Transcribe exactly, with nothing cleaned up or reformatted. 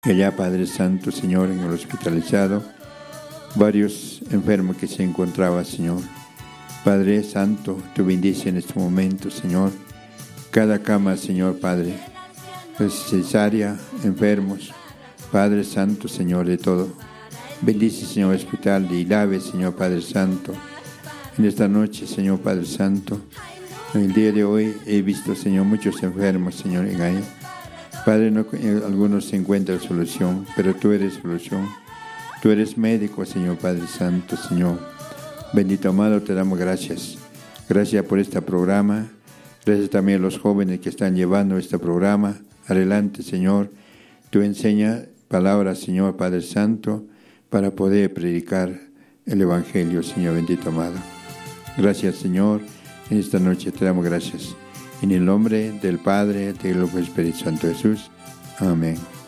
Y allá, Padre Santo, Señor, en el hospitalizado, varios enfermos que se encontraban, Señor. Padre Santo, tú bendice en este momento, Señor, cada cama, Señor, Padre, cesárea, enfermos, Padre Santo, Señor, de todo. Bendice, Señor, el hospital de Ilave, Señor, Padre Santo. En esta noche, Señor, Padre Santo, en el día de hoy he visto, Señor, muchos enfermos, Señor, en ahí. Padre, no, algunos se encuentran solución, pero tú eres solución. Tú eres médico, Señor, Padre Santo, Señor. Bendito amado, te damos gracias. Gracias por este programa. Gracias también a los jóvenes que están llevando este programa. Adelante, Señor. Tú enseña palabras, Señor, Padre Santo, para poder predicar el Evangelio, Señor, bendito amado. Gracias, Señor. En esta noche te damos gracias. En el nombre del Padre, del Hijo y del Espíritu Santo Jesús. Amén.